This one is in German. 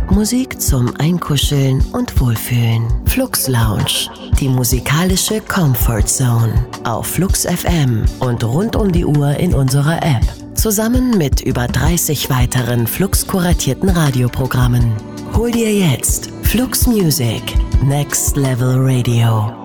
Popmusik zum Einkuscheln und Wohlfühlen. Flux Lounge, die musikalische Comfort Zone. Auf Flux FM und rund um die Uhr in unserer App. Zusammen mit über 30 weiteren Flux-kuratierten Radioprogrammen. Hol dir jetzt Flux Music, Next Level Radio.